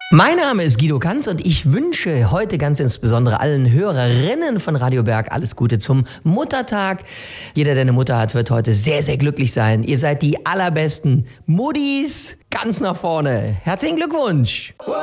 Mein Name ist Guido Kanz und ich wünsche heute ganz insbesondere allen Hörerinnen von Radio Berg alles Gute zum Muttertag. Jeder, der eine Mutter hat, wird heute sehr, sehr glücklich sein. Ihr seid die allerbesten Muddis, ganz nach vorne. Herzlichen Glückwunsch!